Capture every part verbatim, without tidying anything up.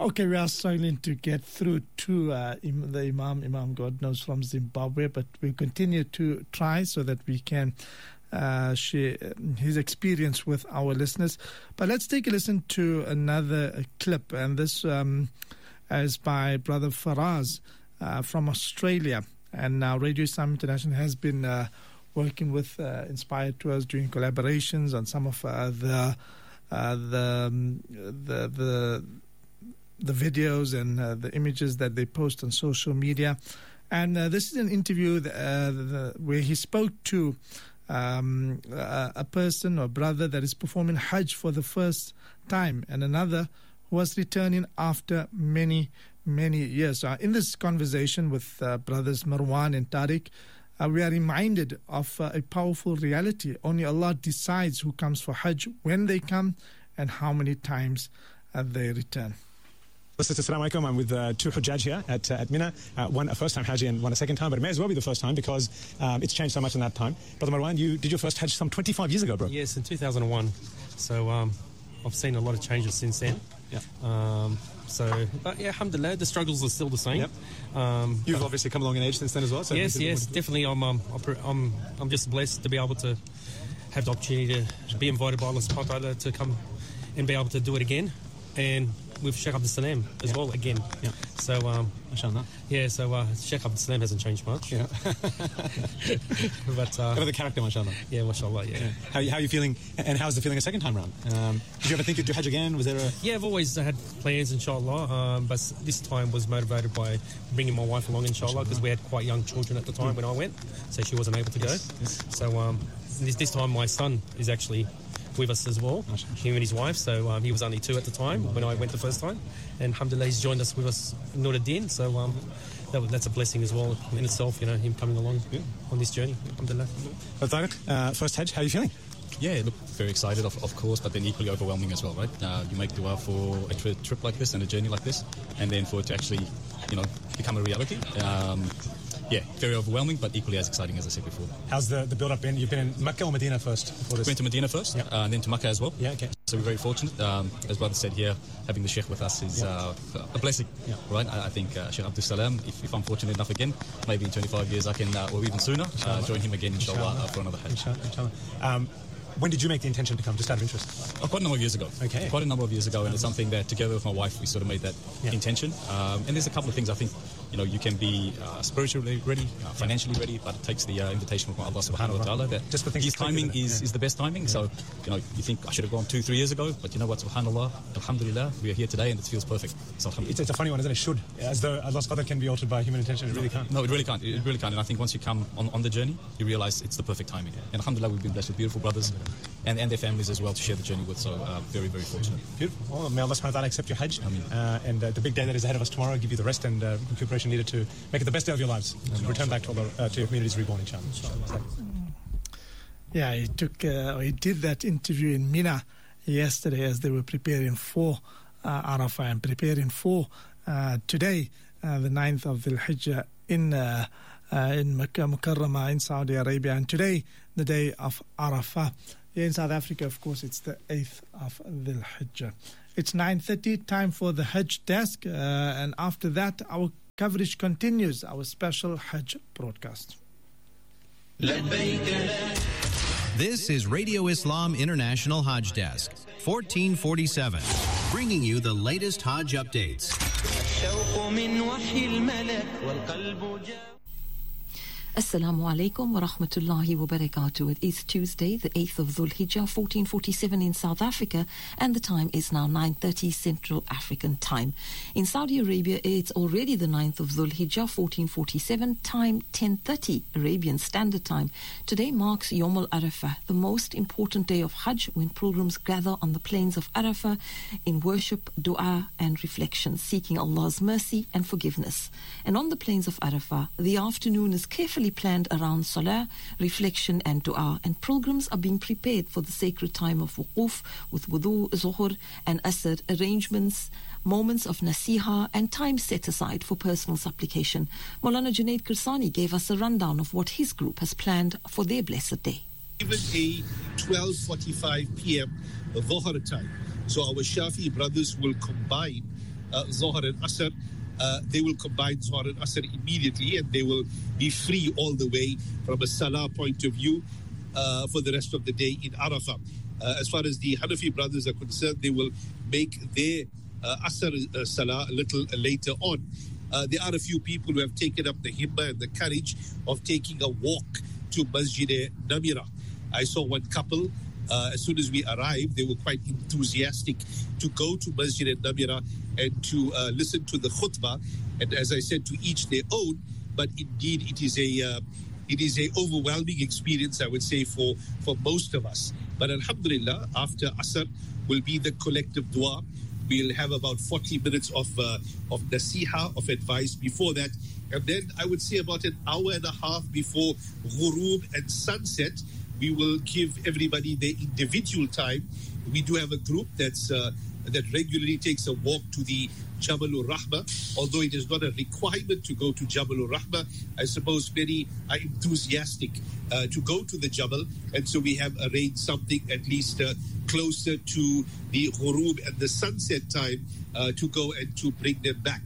Okay, we are struggling to get through to uh, im- the Imam, Imam God knows from Zimbabwe, but we'll continue to try so that we can uh, share his experience with our listeners. But let's take a listen to another uh, clip, and this um, is by Brother Faraz uh, from Australia. And now Radio Islam International has been uh, working with uh, Inspired Tours, doing collaborations on some of uh, the, uh, the, um, the the the videos and uh, the images that they post on social media. And uh, this is an interview that, uh, the, where he spoke to um, a, a person or brother that is performing Hajj for the first time, and another who was returning after many, many years. So in this conversation with uh, brothers Marwan and Tariq, uh, we are reminded of uh, a powerful reality. Only Allah decides who comes for Hajj, when they come, and how many times uh, they return. Assalamu alaikum. I'm with uh, two Hujjaj here at, uh, at Mina, uh, one a first time Hajj and one a second time, but it may as well be the first time because um, it's changed so much in that time. Brother Marwan, you did your first Hajj some twenty-five years ago, bro. Yes, in two thousand one. So um, I've seen a lot of changes since then. Yeah. Um, so, but yeah, alhamdulillah, the struggles are still the same. Yep. Um, You've obviously come along in age since then as well. So yes, yes, definitely. I'm, um, I'm, I'm just blessed to be able to have the opportunity to be invited by Allah subhanahu wa ta'ala to come and be able to do it again. And with Sheikh Abdul Salam as yeah. well again. Yeah. So, um, mashallah. Yeah, so uh, Sheikh Abdul Salam hasn't changed much. Yeah. but uh, the character, mashallah. Yeah, mashallah, yeah. yeah. How, how are you feeling, and how's the feeling a second time round? Um, did you ever think you'd do Hajj again? Was there a... Yeah, I've always had plans, inshallah, um, but this time was motivated by bringing my wife along, inshallah, because we had quite young children at the time mm. when I went, so she wasn't able to go. Yes. Yes. So um, this, this time my son is actually with us as well, him and his wife. So um, he was only two at the time when I went the first time, and alhamdulillah he's joined us with us in Nuruddin. So um, that, that's a blessing as well in itself, you know, him coming along yeah. on this journey, alhamdulillah. Well, Tariq, uh, first Hajj, how are you feeling? Yeah, look, very excited, of, of course, but then equally overwhelming as well, right? Uh, you make dua for a tri- trip like this and a journey like this, and then for it to actually, you know, become a reality. Um, Yeah, very overwhelming, but equally as exciting as I said before. How's the, the build-up been? You've been in Mecca or Medina first? Before this? Went to Medina first, yep. uh, and then to Mecca as well. Yeah, okay. So we're very fortunate. Um, as brother said here, having the Sheikh with us is yep. uh, a blessing, yep. right? I, I think uh, Sheikh Abdul Salam, if, if I'm fortunate enough again, maybe in twenty-five years I can, uh, or even sooner, uh, join him again, inshallah, inshallah. Uh, for another Hajj. Inshallah, inshallah. Um, When did you make the intention to come, just out of interest? Oh, quite a number of years ago. Okay. Quite a number of years ago, and it's something that together with my wife, we sort of made that yeah. intention. Um, and there's a couple of things I think, you know, you can be uh, spiritually ready, uh, financially ready, but it takes the uh, invitation from Allah subhanahu wa ta'ala that just for things his timing is, yeah. is the best timing. Yeah. So, you know, you think I should have gone two, three years ago, but you know what, subhanallah, alhamdulillah, we are here today and it feels perfect. So, it's, it's a funny one, isn't it? Should. As though Allah's qadr can be altered by human intention, it really can't. No, it really can't. It really can't. And I think once you come on, on the journey, you realize it's the perfect timing. And alhamdulillah, we've been blessed with beautiful brothers and, and their families as well to share the journey with. So uh, very, very fortunate. Beautiful. Well, may Allah subhanahu wa ta'ala accept your Hajj. I mean, uh, and uh, the big day that is ahead of us tomorrow, give you the rest and uh, recuperation needed to make it the best day of your lives. And return back to, Allah, uh, to your communities reborn, inshallah. inshallah. Yeah, he took, uh, he did that interview in Mina yesterday as they were preparing for uh, Arafah and preparing for uh, today, uh, the ninth of Dhul Hijjah in uh, uh, in Makkah Mukarramah in Saudi Arabia, and today the day of Arafah. Here in South Africa, of course, it's the eighth of Dhul Hijjah. It's nine thirty, time for the Hajj Desk, uh, and after that, our coverage continues, our special Hajj broadcast. This is Radio Islam International Hajj Desk, fourteen forty-seven, bringing you the latest Hajj updates. Assalamu alaikum wa rahmatullahi wa barakatuh. It is Tuesday, the eighth of Dhul Hijjah, fourteen forty-seven in South Africa, and the time is now nine thirty Central African Time. In Saudi Arabia, it's already the ninth of Dhul Hijjah, fourteen forty-seven, time ten thirty Arabian Standard Time. Today marks Yawm al-Arafah, the most important day of Hajj, when pilgrims gather on the plains of Arafah in worship, dua and reflection, seeking Allah's mercy and forgiveness. And on the plains of Arafah, the afternoon is carefully planned around salah, reflection and dua, and pilgrims are being prepared for the sacred time of wuquf with wudu, zuhur and asr, arrangements, moments of nasiha and time set aside for personal supplication. Maulana Junaid Kirsani gave us a rundown of what his group has planned for their blessed day. Even a twelve forty-five p.m. Dhuhr time. So our Shafi brothers will combine uh, Zohar and Asr, uh, they will combine Zohar and Asr immediately, and they will be free all the way from a Salah point of view uh, for the rest of the day in Arafah. Uh, as far as the Hanafi brothers are concerned, they will make their uh, Asr uh, Salah a little uh, later on. Uh, there are a few people who have taken up the himma and the courage of taking a walk to Masjid Namira. I saw one couple, uh, as soon as we arrived, they were quite enthusiastic to go to Masjid Namira and to uh, listen to the khutbah. And as I said, to each their own, but indeed it is a uh, it is a overwhelming experience, I would say, for, for most of us. But alhamdulillah, after Asr will be the collective dua. We'll have about forty minutes of uh, of nasiha, of advice before that. And then I would say about an hour and a half before ghurub and sunset, we will give everybody their individual time. We do have a group that's uh, that regularly takes a walk to the Jabalur Rahma, although it is not a requirement to go to Jabalur Rahma. I suppose many are enthusiastic uh, to go to the Jabal, and so we have arranged something at least uh, closer to the ghurub and the sunset time uh, to go and to bring them back.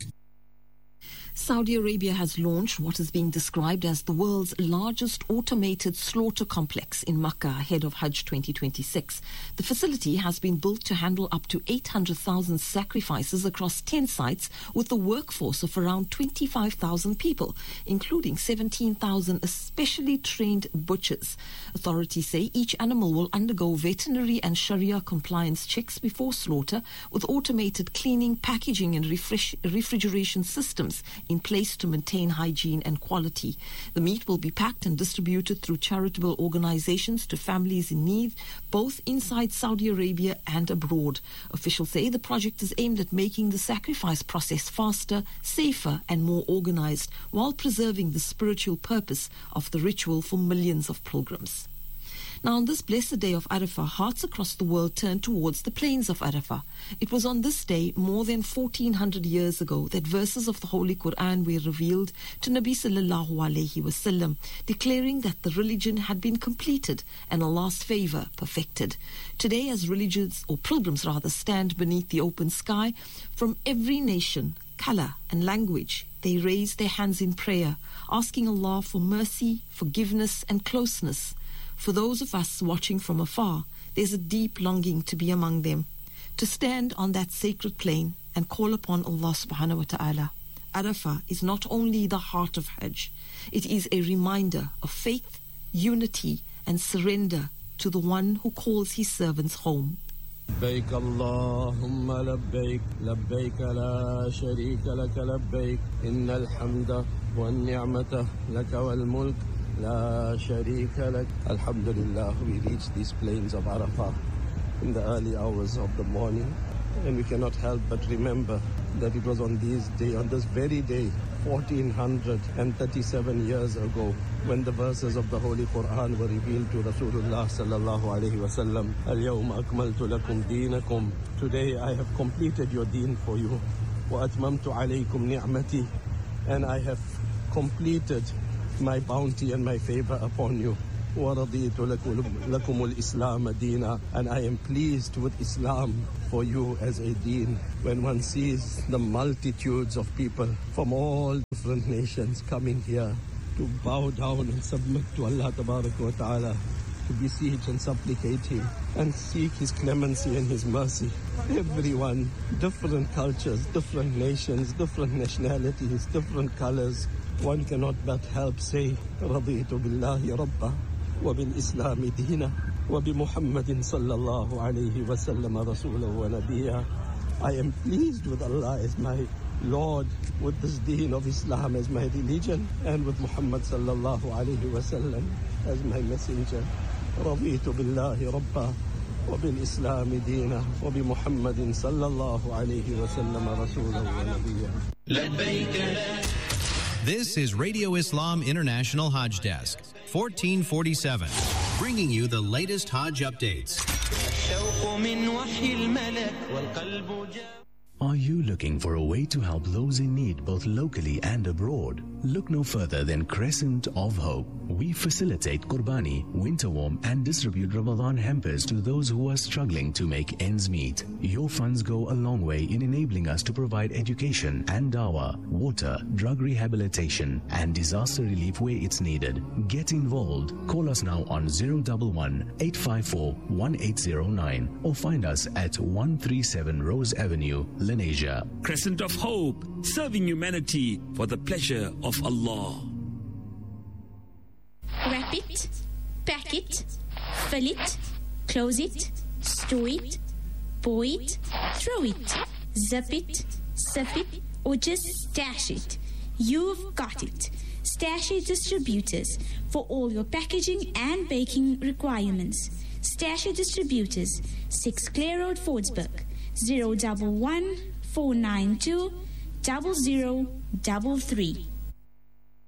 Saudi Arabia has launched what is being described as the world's largest automated slaughter complex in Makkah ahead of Hajj twenty twenty-six. The facility has been built to handle up to eight hundred thousand sacrifices across ten sites with a workforce of around twenty-five thousand people, including seventeen thousand especially trained butchers. Authorities say each animal will undergo veterinary and Sharia compliance checks before slaughter, with automated cleaning, packaging and refresh- refrigeration systems in place to maintain hygiene and quality. The meat will be packed and distributed through charitable organizations to families in need, both inside Saudi Arabia and abroad. Officials say the project is aimed at making the sacrifice process faster, safer and more organized, while preserving the spiritual purpose of the ritual for millions of pilgrims. Now, on this blessed day of Arafah, hearts across the world turn towards the plains of Arafah. It was on this day, more than fourteen hundred years ago, that verses of the Holy Quran were revealed to Nabi sallallahu alayhi wasallam, declaring that the religion had been completed and Allah's favor perfected. Today, as religions, or pilgrims rather, stand beneath the open sky, from every nation, color and language, they raise their hands in prayer, asking Allah for mercy, forgiveness and closeness. For those of us watching from afar, there's a deep longing to be among them, to stand on that sacred plain and call upon Allah subhanahu wa ta'ala. Arafah is not only the heart of Hajj, it is a reminder of faith, unity and surrender to the one who calls his servants home. لبيك اللهم لبيك لبيك لا شريك لك لبيك إن الحمد والنعمة لك والملك لا شريك لك. Alhamdulillah, we reached these plains of Arafah in the early hours of the morning, and we cannot help but remember that it was on this day, on this very day, fourteen thirty-seven years ago, when the verses of the Holy Quran were revealed to Rasulullah sallallahu alayhi wa sallam. Al-yawma akmaltu lakum deenakum. Today I have completed your deen for you. Wa atmamtu alaykum ni'mati. And I have completed my bounty and my favor upon you. وَرَضِيتُ لَكُمُ الْإِسْلَامَ دِينًا. And I am pleased with Islam for you as a deen. When one sees the multitudes of people from all different nations coming here to bow down and submit to Allah Tabaraka wa Ta'ala, to beseech and supplicate Him and seek His clemency and His mercy. Everyone, different cultures, different nations, different nationalities, different colors. One cannot but help say, رَضِيتُ بِاللَّهِ رَبَّهِ وَبِالْإِسْلَامِ دِينًا وَبِمُحَمَّدٍ صَلَّى اللَّهُ عَلَيْهِ وَسَلَّمَ رَسُولًا وَنَبِيًّا. I am pleased with Allah as my Lord, with this deen of Islam as my religion, and with Muhammad sallallahu alayhi wa sallam as my messenger. رَضِيتُ بِاللَّهِ رَبَّهِ وَبِالْإِسْلَامِ دِينًا وَبِمُحَمَّدٍ صَلَّى اللَّهُ عَلَيْهِ وَسَلَّمَ رَسُولًا وَنَبِيًّا. This is Radio Islam International Hajj Desk, fourteen forty-seven, bringing you the latest Hajj updates. Are you looking for a way to help those in need both locally and abroad? Look no further than Crescent of Hope. We facilitate Qurbani, winter warm and distribute Ramadan hampers to those who are struggling to make ends meet. Your funds go a long way in enabling us to provide education and dawah, water, drug rehabilitation and disaster relief where it's needed. Get involved. Call us now on zero one one, eight five four, one eight zero nine or find us at one thirty-seven Rose Avenue, Lenasia. Crescent of Hope, serving humanity for the pleasure of Allah. Wrap it, pack it, fill it, close it, store it, pour it, throw it, zip it, sip it, or just stash it. You've got it. Stash-it Distributors for all your packaging and baking requirements. Stash-it Distributors, six Clare Road, Fordsburg, zero one one, four nine two, zero zero three three.